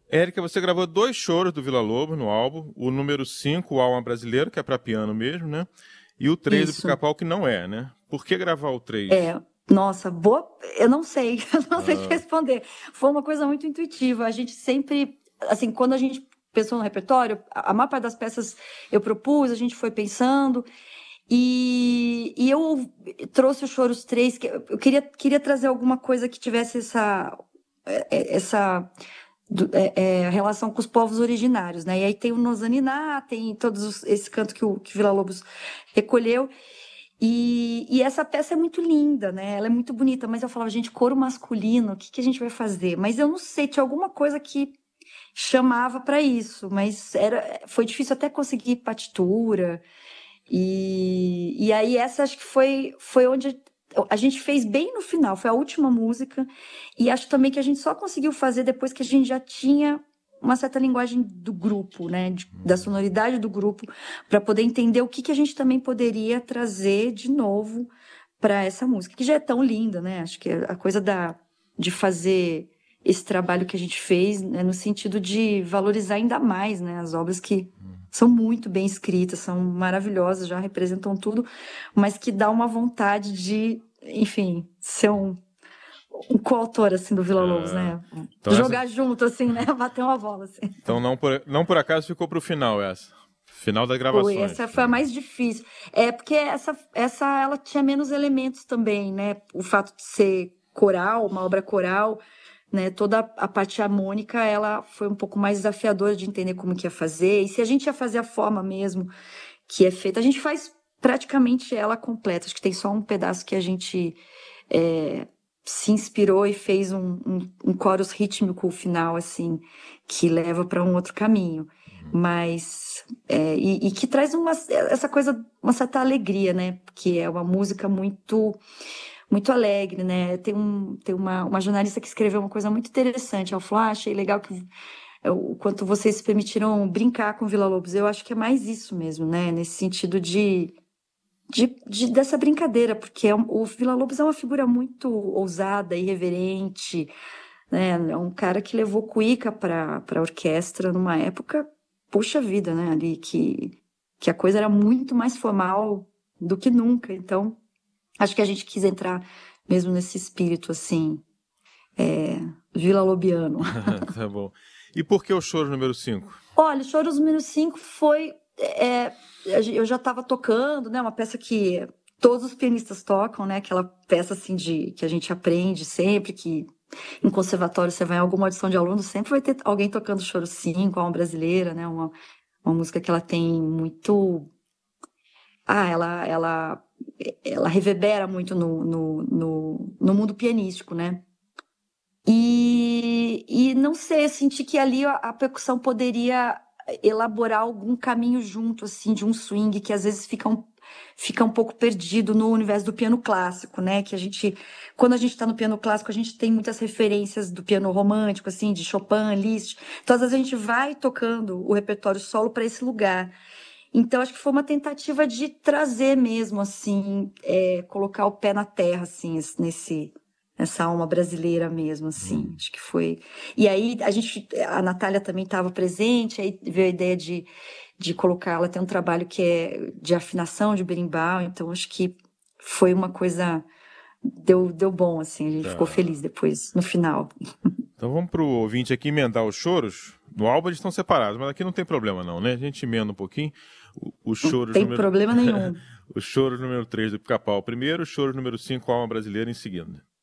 Érica, você gravou 2 choros do Villa-Lobos no álbum, o número 5, o Alma Brasileiro, que é para piano mesmo, né? E o 3 do Isso. Pica-Pau, que não é, né? Por que gravar o 3? É, nossa, boa. Eu não sei, eu não sei te responder. Foi uma coisa muito intuitiva. A gente sempre, assim, quando a gente pensou no repertório, a maior parte das peças eu propus, a gente foi pensando, e eu trouxe o Choros 3, que eu queria trazer alguma coisa que tivesse essa relação com os povos originários, né? E aí tem o Nozaniná, tem esse canto que Villa-Lobos recolheu. E essa peça é muito linda, né? Ela é muito bonita, mas eu falava, gente, coro masculino, o que que a gente vai fazer? Mas eu não sei, tinha alguma coisa que chamava para isso, mas foi difícil até conseguir partitura. E aí essa acho que foi onde a gente fez bem no final, foi a última música, e acho também que a gente só conseguiu fazer depois que a gente já tinha uma certa linguagem do grupo, né, da sonoridade do grupo, para poder entender o que que a gente também poderia trazer de novo para essa música, que já é tão linda, né? Acho que a coisa de fazer esse trabalho que a gente fez, né, no sentido de valorizar ainda mais, né, as obras que são muito bem escritas, são maravilhosas, já representam tudo, mas que dá uma vontade de, enfim, ser um coautor, assim, do Villa-Lobos, né? Então, Jogar junto, assim, né? Bater uma bola, assim. então não por acaso ficou pro final essa. Final das Foi, gravações. essa foi a mais difícil. É porque essa ela tinha menos elementos também, né? O fato de ser coral, uma obra coral, né? Toda a parte harmônica, ela foi um pouco mais desafiadora de entender como que ia fazer. E se a gente ia fazer a forma mesmo que é feita, a gente faz praticamente ela completa. Acho que tem só um pedaço que a gente se inspirou e fez um chorus rítmico final, assim, que leva para um outro caminho. Mas e que traz essa coisa, uma certa alegria, né? Que é uma música muito alegre, né? Tem uma jornalista que escreveu uma coisa muito interessante. Ela falou: achei legal que o quanto vocês se permitiram brincar com Villa-Lobos. Eu acho que é mais isso mesmo, né? Nesse sentido dessa brincadeira, porque o Villa-Lobos é uma figura muito ousada, irreverente, né? É um cara que levou cuíca para a orquestra numa época, puxa vida, né? Ali que a coisa era muito mais formal do que nunca. Então, acho que a gente quis entrar mesmo nesse espírito, assim, Villa-Lobiano. Tá bom. E por que o choro número 5? Olha, Choros número 5 foi. Eu já estava tocando, né? Uma peça que todos os pianistas tocam, né? Aquela peça assim que a gente aprende sempre, que em conservatório você vai em alguma audição de aluno, sempre vai ter alguém tocando Choro 5, Alma Brasileira, né? Uma música que ela tem muito. Ah, ela reverbera muito no mundo pianístico, né? E não sei, eu senti que ali a percussão poderia elaborar algum caminho junto, assim, de um swing que às vezes fica um pouco perdido no universo do piano clássico, né? Que quando a gente está no piano clássico, a gente tem muitas referências do piano romântico, assim, de Chopin, Liszt. Então, às vezes a gente vai tocando o repertório solo para esse lugar. Então, acho que foi uma tentativa de trazer mesmo, assim, colocar o pé na terra, assim, nessa alma brasileira mesmo, assim, acho que foi. E aí a Natália também estava presente, aí veio a ideia de colocar, ela tem um trabalho que é de afinação de berimbau, então acho que foi uma coisa, deu bom, assim, a gente ficou Tá. feliz depois, no final. Então vamos pro ouvinte aqui emendar os choros. No álbum eles estão separados, mas aqui não tem problema não, né? A gente emenda um pouquinho. Os Não choros tem número... problema nenhum. Os choros número 3 do Pica-Pau primeiro, os choros número 5, Alma Brasileira em seguida.